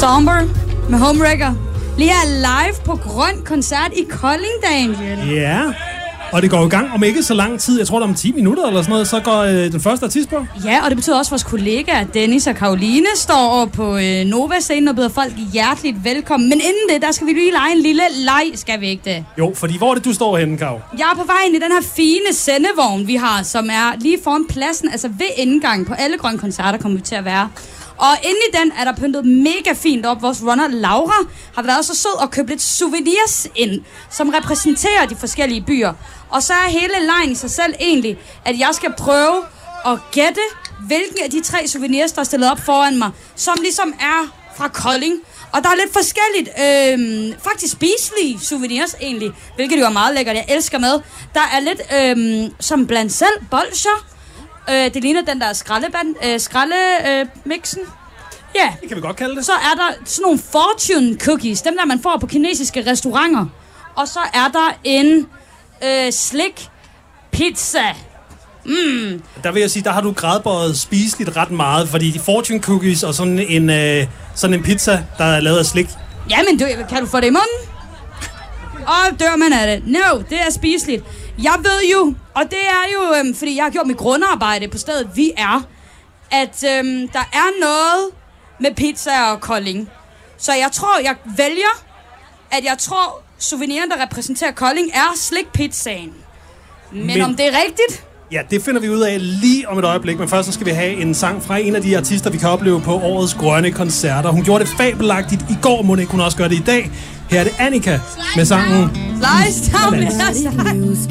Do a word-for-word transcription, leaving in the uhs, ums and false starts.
Somber med Homewrecker. Lige er live på Grøn Koncert i Kolding, Daniel. Ja, yeah. Og det går i gang om ikke så lang tid. Jeg tror, det er om ti minutter eller sådan noget, så går øh, den første artist på. Ja, og det betyder også, at vores kollegaer Dennis og Karoline står over på øh, Nova-scenen og byder folk hjerteligt velkommen. Men inden det, der skal vi lige lege en lille leg, skal vi ikke det? Jo, fordi hvor er det, du står henne, Kav? Jeg er på vej ind i den her fine sendevogn, vi har, som er lige foran pladsen, altså ved indgang på alle Grøn Koncerter kommer vi til at være. Og inde i den er der pyntet mega fint op. Vores runner Laura har været så sød og købt lidt souvenirs ind, som repræsenterer de forskellige byer. Og så er hele lejen i sig selv egentlig, at jeg skal prøve at gætte, hvilken af de tre souvenirs, der er stillet op foran mig, som ligesom er fra Kolding. Og der er lidt forskelligt, øhm, faktisk spiselige souvenirs egentlig, hvilket jo er meget lækkert, jeg elsker mad. Der er lidt øhm, som blandt selv bolsjer. Øh, det ligner den der skraldeband, øh, skraldemixen. Øh, ja. Yeah. Det kan vi godt kalde det. Så er der sådan nogle fortune cookies, dem der man får på kinesiske restauranter. Og så er der en øh, slik pizza. Mm. Der vil jeg sige, der har du gradbøjet spiseligt ret meget, fordi de fortune cookies og sådan en, øh, sådan en pizza, der er lavet af slik. Jamen, du, kan du få det i munden? Og dør man af det. No, det er spiseligt. Jeg ved jo, og det er jo, øhm, fordi jeg har gjort mit grundarbejde på stedet, vi er, at øhm, der er noget med pizza og Kolding. Så jeg tror, jeg vælger, at jeg tror, souveniren, der repræsenterer Kolding, er slikpizzaen. Men, Men om det er rigtigt? Ja, det finder vi ud af lige om et øjeblik. Men først så skal vi have en sang fra en af de artister, vi kan opleve på årets Grønne Koncerter. Hun gjorde det fabelagtigt i går, må ikke hun også gøre det i dag. Her er det Annika med sangen Slice Down.